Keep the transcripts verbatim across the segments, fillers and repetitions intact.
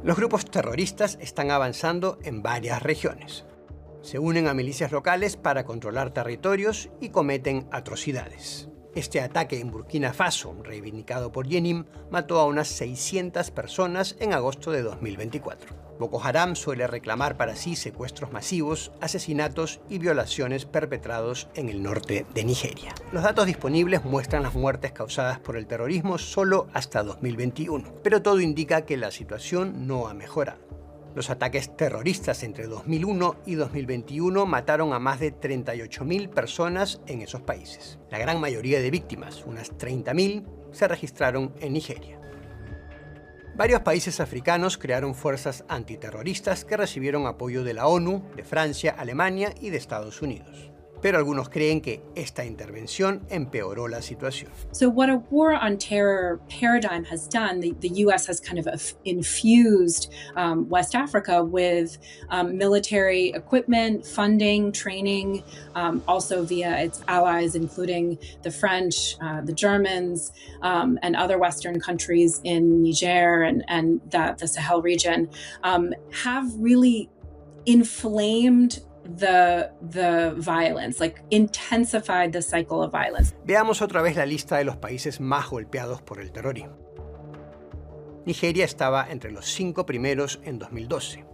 Los grupos terroristas están avanzando en varias regiones. Se unen a milicias locales para controlar territorios y cometen atrocidades. Este ataque en Burkina Faso, reivindicado por Jenim, mató a unas seiscientas personas en agosto de dos mil veinticuatro. Boko Haram suele reclamar para sí secuestros masivos, asesinatos y violaciones perpetrados en el norte de Nigeria. Los datos disponibles muestran las muertes causadas por el terrorismo solo hasta dos mil veintiuno, pero todo indica que la situación no ha mejorado. Los ataques terroristas entre dos mil uno y dos mil veintiuno mataron a más de treinta y ocho mil personas en esos países. La gran mayoría de víctimas, unas treinta mil, se registraron en Nigeria. Varios países africanos crearon fuerzas antiterroristas que recibieron apoyo de la ONU, de Francia, Alemania y de Estados Unidos. Pero algunos creen que esta intervención empeoró la situación. So what a war on terror paradigm has done, the, the U S has kind of infused um, West Africa with um, military equipment, funding, training, um, also via its allies, including the French, uh, the Germans, um, and other Western countries in Niger and, and the, the Sahel region, um, have really inflamed The, the violence, like intensified the cycle of violence. Veamos otra vez la lista de los países más golpeados por el terrorismo. Nigeria estaba entre los cinco primeros en dos mil doce.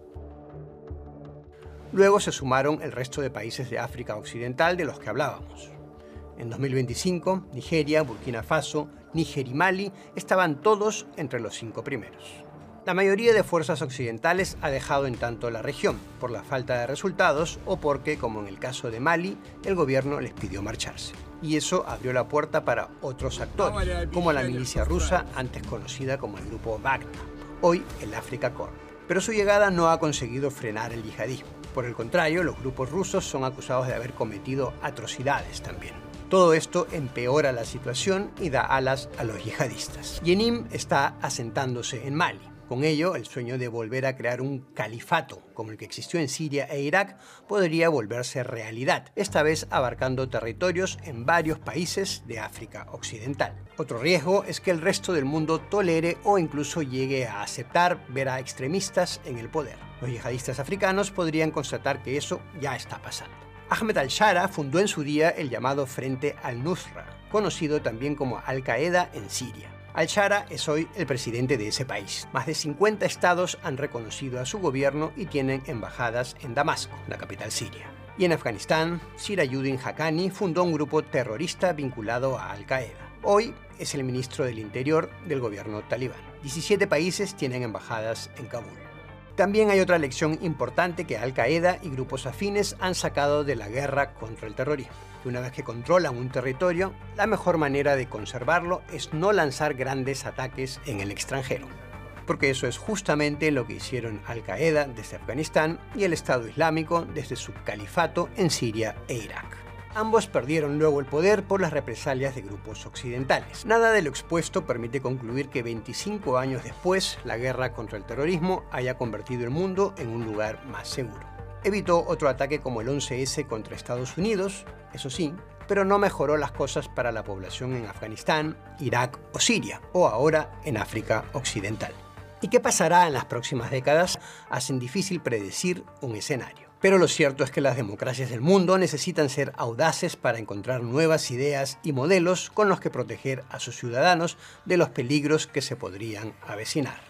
Luego se sumaron el resto de países de África Occidental de los que hablábamos. En dos mil veinticinco, Nigeria, Burkina Faso, Níger y Mali estaban todos entre los cinco primeros. La mayoría de fuerzas occidentales ha dejado en tanto la región, por la falta de resultados o porque, como en el caso de Mali, el gobierno les pidió marcharse. Y eso abrió la puerta para otros actores, como la milicia rusa, antes conocida como el grupo Wagner, hoy el Africa Corps. Pero su llegada no ha conseguido frenar el yihadismo. Por el contrario, los grupos rusos son acusados de haber cometido atrocidades también. Todo esto empeora la situación y da alas a los yihadistas. Jenim está asentándose en Mali. Con ello, el sueño de volver a crear un califato, como el que existió en Siria e Irak, podría volverse realidad, esta vez abarcando territorios en varios países de África Occidental. Otro riesgo es que el resto del mundo tolere o incluso llegue a aceptar ver a extremistas en el poder. Los yihadistas africanos podrían constatar que eso ya está pasando. Ahmed al-Shara fundó en su día el llamado Frente al-Nusra, conocido también como Al-Qaeda en Siria. Al-Shara es hoy el presidente de ese país. Más de cincuenta estados han reconocido a su gobierno y tienen embajadas en Damasco, la capital siria. Y en Afganistán, Sirayuddin Haqqani fundó un grupo terrorista vinculado a Al-Qaeda. Hoy es el ministro del Interior del gobierno talibán. diecisiete países tienen embajadas en Kabul. También hay otra lección importante que Al-Qaeda y grupos afines han sacado de la guerra contra el terrorismo. Que una vez que controlan un territorio, la mejor manera de conservarlo es no lanzar grandes ataques en el extranjero. Porque eso es justamente lo que hicieron Al-Qaeda desde Afganistán y el Estado Islámico desde su califato en Siria e Irak. Ambos perdieron luego el poder por las represalias de grupos occidentales. Nada de lo expuesto permite concluir que veinticinco años después, la guerra contra el terrorismo haya convertido el mundo en un lugar más seguro. Evitó otro ataque como el once ese contra Estados Unidos, eso sí, pero no mejoró las cosas para la población en Afganistán, Irak o Siria, o ahora en África Occidental. ¿Y qué pasará en las próximas décadas? Hacen difícil predecir un escenario. Pero lo cierto es que las democracias del mundo necesitan ser audaces para encontrar nuevas ideas y modelos con los que proteger a sus ciudadanos de los peligros que se podrían avecinar.